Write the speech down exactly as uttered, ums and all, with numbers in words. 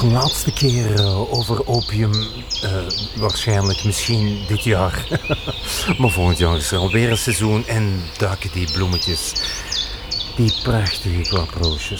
laatste keer uh, over opium. Uh, waarschijnlijk misschien dit jaar. Maar volgend jaar is er alweer een seizoen en duiken die bloemetjes. Die prachtige klaproosjes.